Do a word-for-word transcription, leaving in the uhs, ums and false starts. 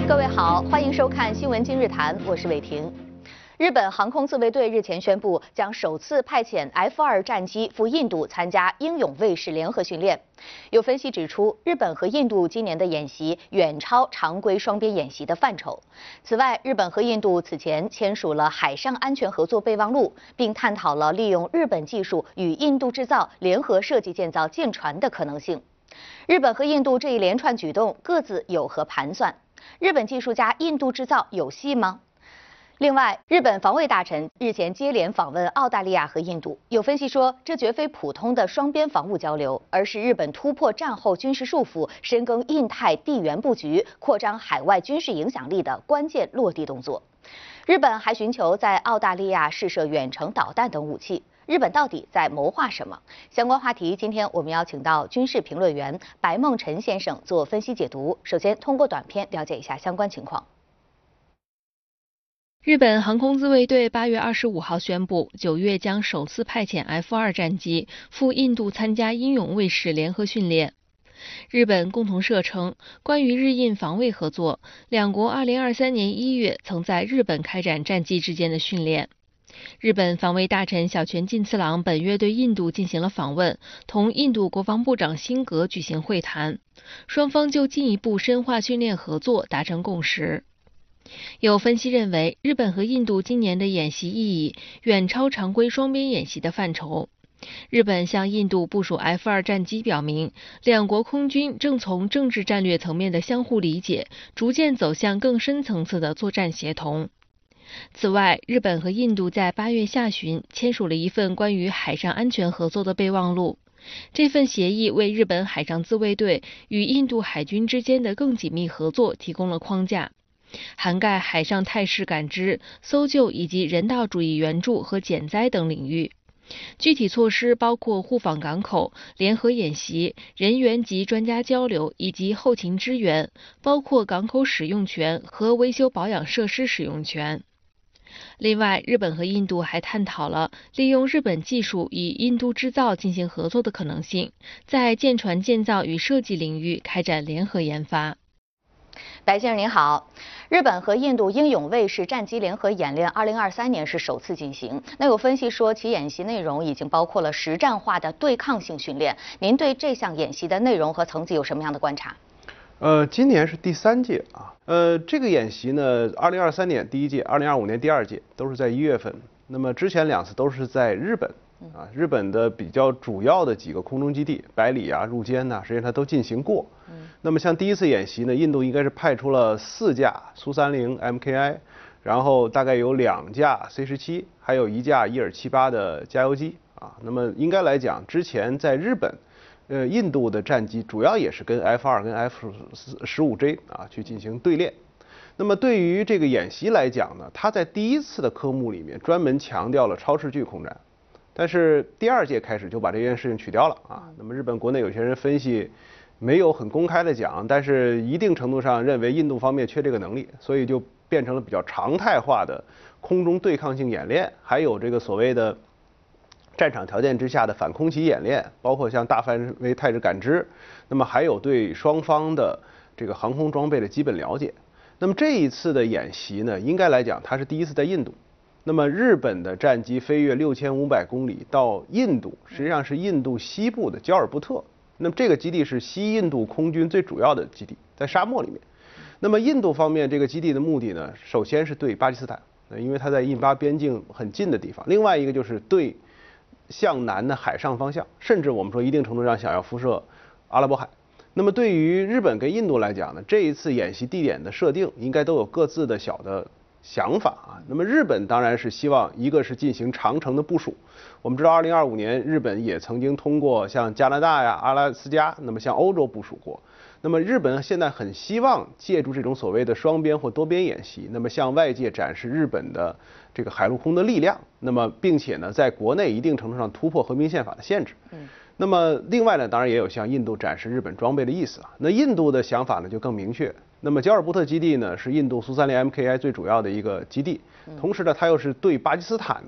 各位好，欢迎收看《新闻今日谈》，我是伟婷。日本航空自卫队日前宣布，将首次派遣 F 二战机赴印度参加英勇卫士联合训练。有分析指出，日本和印度今年的演习远超常规双边演习的范畴。此外，日本和印度此前签署了海上安全合作备忘录，并探讨了利用日本技术与印度制造联合设计建造舰船的可能性。日本和印度这一连串举动各自有何盘算？日本技术加印度制造有戏吗？另外，日本防卫大臣日前接连访问澳大利亚和印度，有分析说，这绝非普通的双边防务交流，而是日本突破战后军事束缚，深耕印太地缘布局，扩张海外军事影响力的关键落地动作。日本还寻求在澳大利亚试射远程导弹等武器。日本到底在谋划什么？相关话题，今天我们邀请到军事评论员白梦辰先生做分析解读。首先，通过短片了解一下相关情况。 日本航空自卫队八月二十五号宣布，九月将首次派遣 F 二战机赴印度参加英勇卫士联合训练。日本共同社称，关于日印防卫合作，两国二零二三年一月曾在日本开展战机之间的训练。日本防卫大臣小泉进次郎本月对印度进行了访问，同印度国防部长辛格举行会谈，双方就进一步深化训练合作达成共识。有分析认为，日本和印度今年的演习意义远超常规双边演习的范畴。日本向印度部署 F 二战机，表明两国空军正从政治战略层面的相互理解，逐渐走向更深层次的作战协同。此外，日本和印度在八月下旬签署了一份关于海上安全合作的备忘录。这份协议为日本海上自卫队与印度海军之间的更紧密合作提供了框架，涵盖海上态势感知、搜救以及人道主义援助和减灾等领域。具体措施包括互访港口、联合演习、人员及专家交流以及后勤支援，包括港口使用权和维修保养设施使用权。另外，日本和印度还探讨了利用日本技术与印度制造进行合作的可能性，在舰船建造与设计领域开展联合研发。 白先生您好，日本和印度英勇卫士战机联合演练二零二三年是首次进行。那有分析说，其演习内容已经包括了实战化的对抗性训练。您对这项演习的内容和层级有什么样的观察？ 呃，今年是第三届啊。呃，这个演习呢，二零二三年第一届，二零二五年第二届，都是在一月份。那么之前两次都是在日本啊，日本的比较主要的几个空中基地，百里啊、入间呐、啊，实际上它都进行过。嗯。那么像第一次演习呢，印度应该是派出了四架苏三零 M K I， 然后大概有两架 C 十七，还有一架伊尔七八的加油机啊。那么应该来讲，之前在日本。呃，印度的战机主要也是跟 F 二跟 F 十五 J 啊去进行对练。那么对于这个演习来讲呢，它在第一次的科目里面专门强调了超视距空战，但是第二届开始就把这件事情取掉了啊。那么日本国内有些人分析，没有很公开的讲，但是一定程度上认为印度方面缺这个能力，所以就变成了比较常态化的空中对抗性演练，还有这个所谓的战场条件之下的反空袭演练，包括像大范围态势感知，那么还有对双方的这个航空装备的基本了解。那么这一次的演习呢，应该来讲它是第一次在印度。那么日本的战机飞越六千五百公里到印度，实际上是印度西部的焦尔布特。那么这个基地是西印度空军最主要的基地，在沙漠里面。那么印度方面这个基地的目的呢，首先是对巴基斯坦，因为它在印巴边境很近的地方；另外一个就是对向南的海上方向，甚至我们说一定程度上想要辐射阿拉伯海。那么对于日本跟印度来讲呢，这一次演习地点的设定应该都有各自的小的想法啊。那么日本当然是希望一个是进行长程的部署。我们知道二零二五年日本也曾经通过像加拿大呀、阿拉斯加，那么向欧洲部署过。那么日本现在很希望借助这种所谓的双边或多边演习，那么向外界展示日本的这个海陆空的力量，那么并且呢，在国内一定程度上突破和平宪法的限制。嗯。那么另外呢，当然也有向印度展示日本装备的意思啊。那印度的想法呢就更明确。那么焦尔布特基地呢是印度苏三零 M K I 最主要的一个基地，同时呢它又是对巴基斯坦